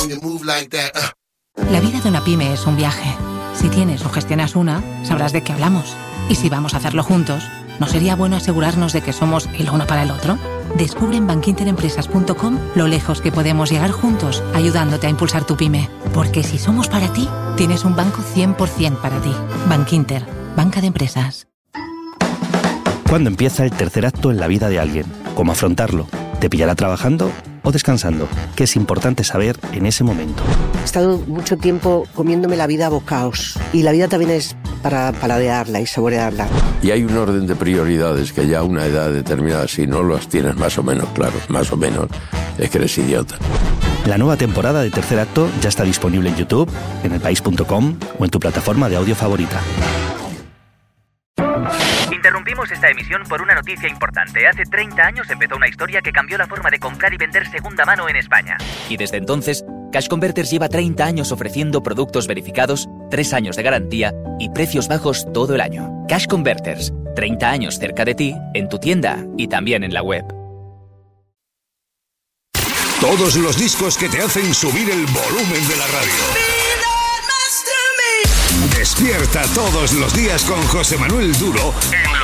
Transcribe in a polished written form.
La vida de una pyme es un viaje. Si tienes o gestionas una, sabrás de qué hablamos. Y si vamos a hacerlo juntos, ¿no sería bueno asegurarnos de que somos el uno para el otro? Descubre en bankinterempresas.com lo lejos que podemos llegar juntos, ayudándote a impulsar tu pyme. Porque si somos para ti, tienes un banco 100% para ti. Bankinter, banca de empresas. ¿Cuándo empieza el tercer acto en la vida de alguien? ¿Cómo afrontarlo? ¿Te pillará trabajando o descansando? ¿Qué es importante saber en ese momento? He estado mucho tiempo comiéndome la vida a bocaos. Y la vida también es para paladearla y saborearla. Y hay un orden de prioridades que ya a una edad determinada, si no las tienes más o menos claros, más o menos, es que eres idiota. La nueva temporada de Tercer Acto ya está disponible en YouTube, en elpaís.com o en tu plataforma de audio favorita. Interrumpimos esta emisión por una noticia importante. Hace 30 años empezó una historia que cambió la forma de comprar y vender segunda mano en España. Y desde entonces, Cash Converters lleva 30 años ofreciendo productos verificados, 3 años de garantía y precios bajos todo el año. Cash Converters, 30 años cerca de ti, en tu tienda y también en la web. Todos los discos que te hacen subir el volumen de la radio. Despierta todos los días con José Manuel Duro en